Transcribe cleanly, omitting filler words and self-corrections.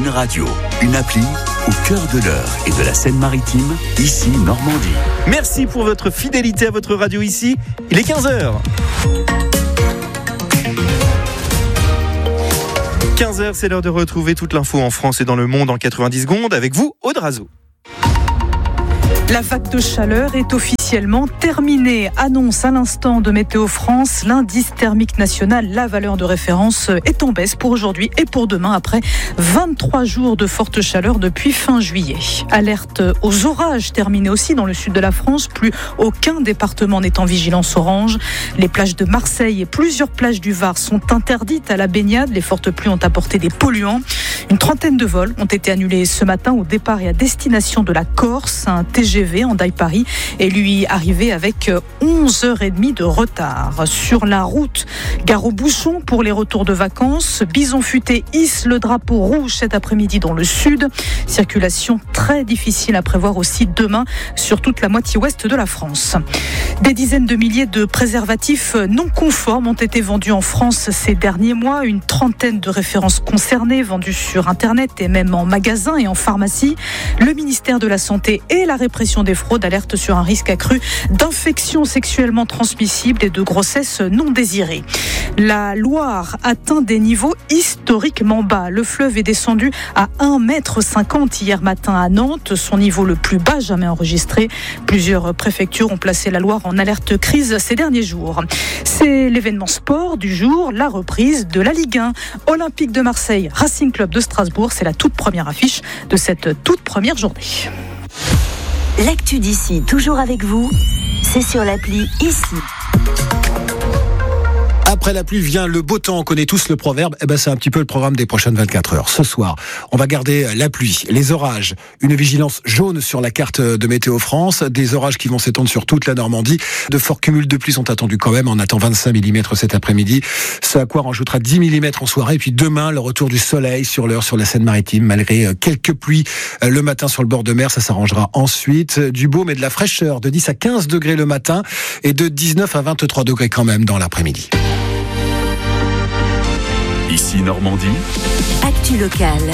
une radio, une appli au cœur de l'Eure et de la Seine-Maritime, ici Normandie. Merci pour votre fidélité à votre radio ici. Il est 15h. 15h, c'est l'heure de retrouver toute l'info en France et dans le monde en 90 secondes avec vous, Aude Razo. La vague de chaleur est officiellement terminée. Annonce à l'instant de Météo France. L'indice thermique national, la valeur de référence, est en baisse pour aujourd'hui et pour demain après 23 jours de forte chaleur depuis fin juillet. Alerte aux orages terminée aussi dans le sud de la France. Plus aucun département n'est en vigilance orange. Les plages de Marseille et plusieurs plages du Var sont interdites à la baignade. Les fortes pluies ont apporté des polluants. Une trentaine de vols ont été annulés ce matin au départ et à destination de la Corse. Un TGV Hendaye-Paris est lui arrivé avec 11h30 de retard. Sur la route, gare aux bouchons pour les retours de vacances. Bison Futé hisse le drapeau rouge cet après-midi dans le sud. Circulation très difficile à prévoir aussi demain sur toute la moitié ouest de la France. Des dizaines de milliers de préservatifs non conformes ont été vendus en France ces derniers mois. Une trentaine de références concernées vendues sur Internet et même en magasin et en pharmacie. Le ministère de la Santé et la répression des fraudes alertent sur un risque accru d'infections sexuellement transmissibles et de grossesses non désirées. La Loire atteint des niveaux historiquement bas. Le fleuve est descendu à 1,50 m hier matin à Nantes, son niveau le plus bas jamais enregistré. Plusieurs préfectures ont placé la Loire en alerte crise ces derniers jours. C'est l'événement sport du jour, la reprise de la Ligue 1. Olympique de Marseille, Racing Club de Strasbourg, c'est la toute première affiche de cette toute première journée. L'actu d'ici, toujours avec vous, c'est sur l'appli ici. Après la pluie vient le beau temps, on connaît tous le proverbe, c'est un petit peu le programme des prochaines 24 heures. Ce soir, on va garder la pluie, les orages, une vigilance jaune sur la carte de Météo France, des orages qui vont s'étendre sur toute la Normandie. De forts cumuls de pluie sont attendus quand même, on attend 25 mm cet après-midi, ce à quoi rajoutera 10 mm en soirée, et puis demain, le retour du soleil sur l'Eure, sur la Seine-Maritime, malgré quelques pluies le matin sur le bord de mer, ça s'arrangera ensuite. Du beau mais de la fraîcheur, de 10 à 15 degrés le matin, et de 19 à 23 degrés quand même dans l'après-midi. Ici Normandie. Actu locale.